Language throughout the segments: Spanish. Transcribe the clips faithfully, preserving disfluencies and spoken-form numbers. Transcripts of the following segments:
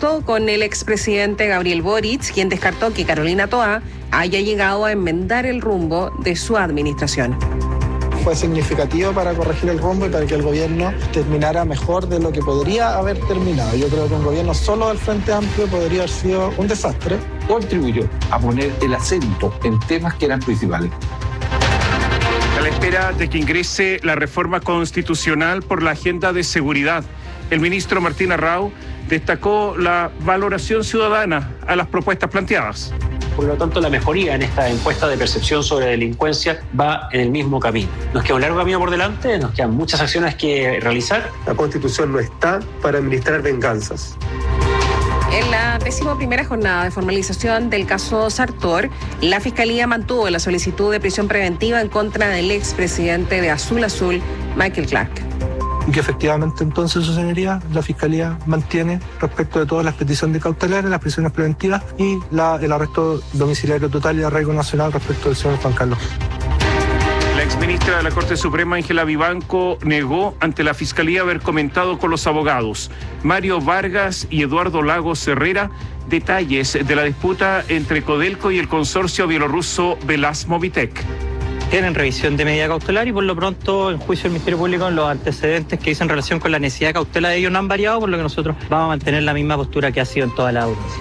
contacto con el expresidente Gabriel Boric, quien descartó que Carolina Toá haya llegado a enmendar el rumbo de su administración. Fue significativo para corregir el rumbo y para que el gobierno terminara mejor de lo que podría haber terminado. Yo creo que un gobierno solo del Frente Amplio podría haber sido un desastre. Contribuyó a poner el acento en temas que eran principales. A la espera de que ingrese la reforma constitucional por la agenda de seguridad, el ministro Martín Arrau destacó la valoración ciudadana a las propuestas planteadas. Por lo tanto, la mejoría en esta encuesta de percepción sobre delincuencia va en el mismo camino. Nos queda un largo camino por delante, nos quedan muchas acciones que realizar. La Constitución no está para administrar venganzas. En la decimoprimera jornada de formalización del caso Sartor, la Fiscalía mantuvo la solicitud de prisión preventiva en contra del expresidente de Azul Azul, Michael Clark. Y que efectivamente entonces, su señoría, la Fiscalía mantiene respecto de todas las peticiones de cautelares, las prisiones preventivas y la, el arresto domiciliario total y arraigo nacional respecto del señor Juan Carlos. La exministra de la Corte Suprema, Ángela Vivanco, negó ante la Fiscalía haber comentado con los abogados Mario Vargas y Eduardo Lagos Herrera detalles de la disputa entre Codelco y el consorcio bielorruso Velasmovitec. Tienen revisión de medida cautelar y por lo pronto en juicio del Ministerio Público los antecedentes que dicen relación con la necesidad de cautela de ellos no han variado, por lo que nosotros vamos a mantener la misma postura que ha sido en toda la audiencia.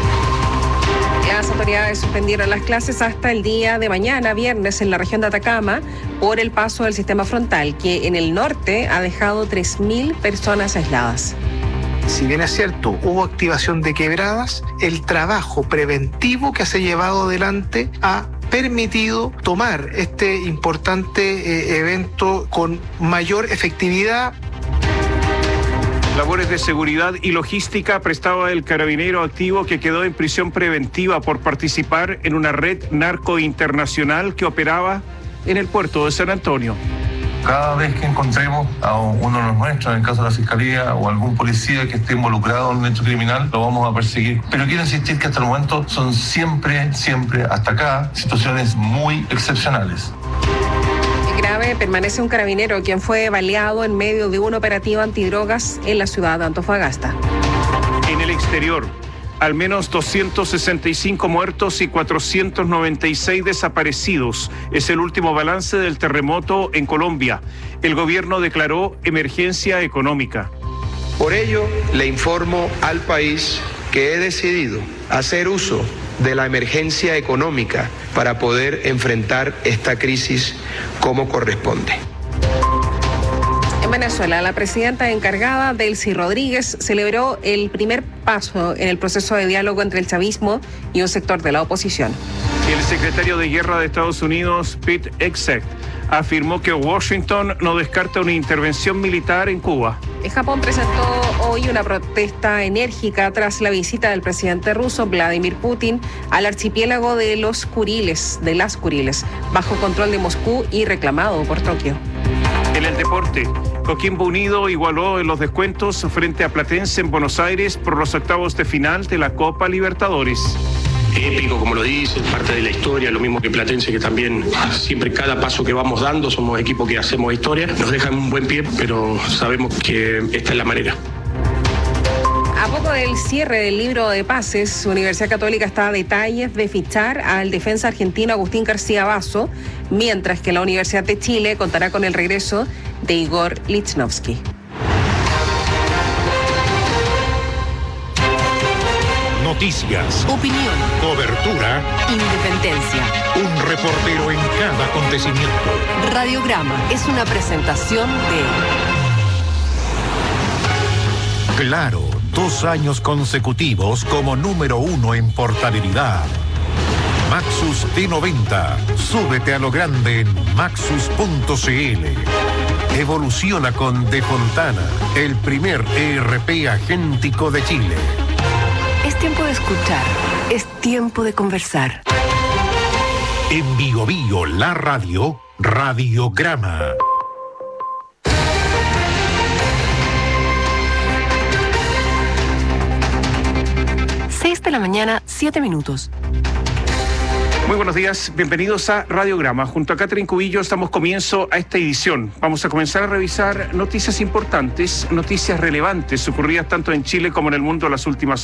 Las autoridades suspendieron las clases hasta el día de mañana, viernes, en la región de Atacama por el paso del sistema frontal, que en el norte ha dejado tres mil personas aisladas. Si bien es cierto, hubo activación de quebradas, el trabajo preventivo que se ha llevado adelante ha permitido tomar este importante eh, evento con mayor efectividad. Labores de seguridad y logística prestaba el carabinero activo que quedó en prisión preventiva por participar en una red narco internacional que operaba en el puerto de San Antonio. Cada vez que encontremos a uno de los nuestros, en el caso de la Fiscalía, o algún policía que esté involucrado en un hecho criminal, lo vamos a perseguir. Pero quiero insistir que hasta el momento son siempre, siempre, hasta acá, situaciones muy excepcionales. Grave permanece un carabinero quien fue baleado en medio de un operativo antidrogas en la ciudad de Antofagasta. En el exterior, al menos doscientos sesenta y cinco muertos y cuatrocientos noventa y seis desaparecidos. Es el último balance del terremoto en Colombia. El gobierno declaró emergencia económica. Por ello, le informo al país que he decidido hacer uso de la emergencia económica para poder enfrentar esta crisis como corresponde. En Venezuela, la presidenta encargada, Delcy Rodríguez, celebró el primer paso en el proceso de diálogo entre el chavismo y un sector de la oposición. El secretario de Guerra de Estados Unidos, Pete Hegseth, afirmó que Washington no descarta una intervención militar en Cuba. Japón presentó hoy una protesta enérgica tras la visita del presidente ruso Vladimir Putin al archipiélago de los Kuriles, de las Kuriles, bajo control de Moscú y reclamado por Tokio. En el deporte, Coquimbo Unido igualó en los descuentos frente a Platense en Buenos Aires por los octavos de final de la Copa Libertadores. Épico, como lo dice, parte de la historia, lo mismo que Platense, que también siempre cada paso que vamos dando somos equipos que hacemos historia, nos dejan un buen pie, pero sabemos que esta es la manera. A poco del cierre del libro de pases, Universidad Católica está a detalles de fichar al defensa argentino Agustín García Basso, mientras que la Universidad de Chile contará con el regreso de Igor Lichnowsky. Noticias, opinión, cobertura, independencia. Un reportero en cada acontecimiento. Radiograma es una presentación de Claro, dos años consecutivos como número uno en portabilidad. Maxus T noventa. Súbete a lo grande en maxus punto c l. Evoluciona con De Fontana, el primer E R P agéntico de Chile. Es tiempo de escuchar, es tiempo de conversar. En Bio Bio, la radio, Radiograma. Seis de la mañana, siete minutos. Muy buenos días, bienvenidos a Radiograma. Junto a Catherine Cubillo estamos comienzo a esta edición. Vamos a comenzar a revisar noticias importantes, noticias relevantes ocurridas tanto en Chile como en el mundo las últimas